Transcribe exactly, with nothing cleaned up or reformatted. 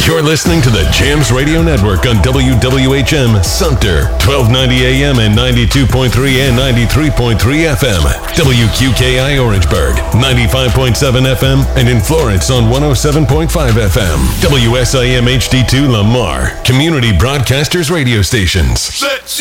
You're listening to the Jams Radio Network on W W H M Sumter, twelve ninety A M and ninety-two point three and ninety-three point three F M. W Q K I Orangeburg, ninety-five point seven F M, and in Florence on one oh seven point five F M. W S I M H D two Lamar, Community Broadcasters Radio Stations.